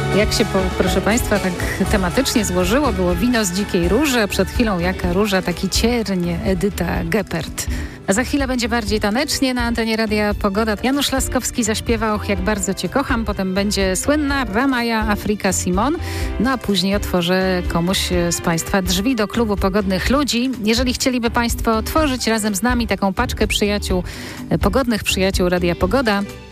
Jak się, proszę Państwa, tak tematycznie złożyło, było wino z dzikiej róży, przed chwilą jaka róża, taki cierń, Edyta Geppert. A za chwilę będzie bardziej tanecznie na antenie Radia Pogoda. Janusz Laskowski zaśpiewał Jak bardzo Cię kocham, potem będzie słynna Ramaja Afrika Simon, no a później otworzę komuś z Państwa drzwi do klubu Pogodnych Ludzi. Jeżeli chcieliby Państwo tworzyć razem z nami taką paczkę przyjaciół, pogodnych przyjaciół Radia Pogoda,